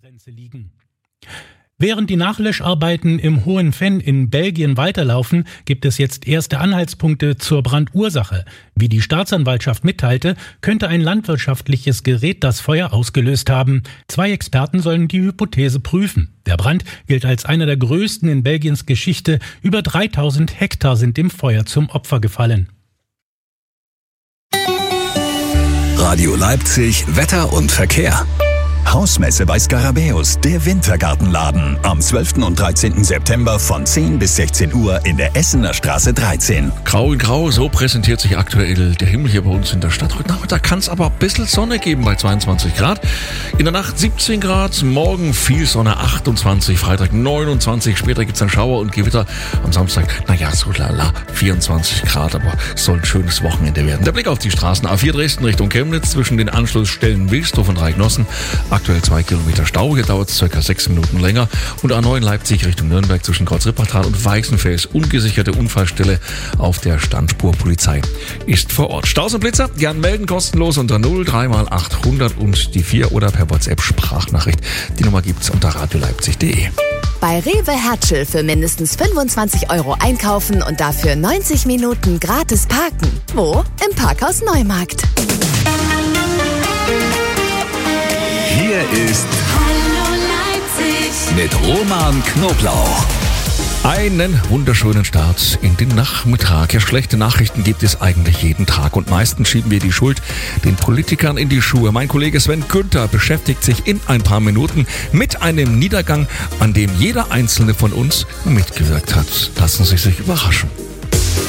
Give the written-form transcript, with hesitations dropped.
Grenze liegen. Während die Nachlöscharbeiten im Hohen Venn in Belgien weiterlaufen, gibt es jetzt erste Anhaltspunkte zur Brandursache. Wie die Staatsanwaltschaft mitteilte, könnte ein landwirtschaftliches Gerät das Feuer ausgelöst haben. 2 Experten sollen die Hypothese prüfen. Der Brand gilt als einer der größten in Belgiens Geschichte. Über 3000 Hektar sind dem Feuer zum Opfer gefallen. Radio Leipzig, Wetter und Verkehr. Hausmesse bei Skarabäus, der Wintergartenladen. Am 12. und 13. September von 10 bis 16 Uhr in der Essener Straße 13. Grau in Grau, so präsentiert sich aktuell der Himmel hier bei uns in der Stadt. Heute Nachmittag kann es aber ein bisschen Sonne geben bei 22 Grad. In der Nacht 17 Grad, morgen viel Sonne, 28, Freitag 29. Später gibt es dann Schauer und Gewitter. Am Samstag, so lala, 24 Grad, aber soll ein schönes Wochenende werden. Der Blick auf die Straßen. A4 Dresden Richtung Chemnitz zwischen den Anschlussstellen Wilsdorf und Reignossen. Aktuell 2 Kilometer Stau, hier dauert es ca. 6 Minuten länger. Und A9 Leipzig Richtung Nürnberg zwischen Kreuz-Rippertal und Weißenfels. Ungesicherte Unfallstelle auf der Standspur. Polizei ist vor Ort. Staus und Blitzer, gern melden, kostenlos unter 03x800 und die 4 oder per WhatsApp Sprachnachricht. Die Nummer gibt's unter radioleipzig.de. Bei Rewe Hertschel für mindestens 25 € einkaufen und dafür 90 Minuten gratis parken. Wo? Im Parkhaus Neumarkt. Hier ist Hallo Leipzig mit Roman Knoblauch. Einen wunderschönen Start in den Nachmittag. Ja, schlechte Nachrichten gibt es eigentlich jeden Tag und meistens schieben wir die Schuld den Politikern in die Schuhe. Mein Kollege Sven Günther beschäftigt sich in ein paar Minuten mit einem Niedergang, an dem jeder einzelne von uns mitgewirkt hat. Lassen Sie sich überraschen.